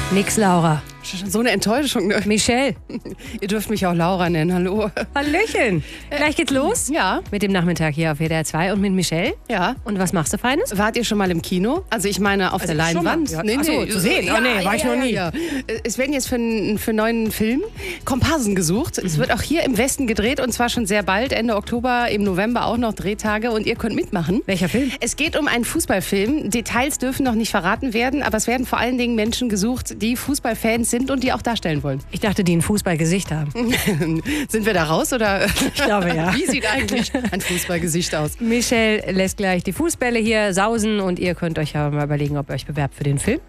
Nix, Laura. So eine Enttäuschung. Ne? Michelle. Ihr dürft mich auch Laura nennen, hallo. Hallöchen. Gleich geht's los. Ja. Mit dem Nachmittag hier auf WDR 2 und mit Michelle. Ja. Und was machst du Feines? Wart ihr schon mal im Kino? Also ich meine auf der Leinwand. Ja. Ach so, zu sehen. Oh nee, war ich noch nie. Ja. Es werden jetzt für einen neuen Film Komparsen gesucht. Es wird auch hier im Westen gedreht und zwar schon sehr bald, Ende Oktober, im November auch noch Drehtage und ihr könnt mitmachen. Welcher Film? Es geht um einen Fußballfilm. Details dürfen noch nicht verraten werden, aber es werden vor allen Dingen Menschen gesucht, die Fußballfans sind und die auch darstellen wollen. Ich dachte, die ein Fußballgesicht haben. Sind wir da raus oder? Ich glaube ja. Wie sieht eigentlich ein Fußballgesicht aus? Michelle lässt gleich die Fußbälle hier sausen und ihr könnt euch ja mal überlegen, ob ihr euch bewerbt für den Film.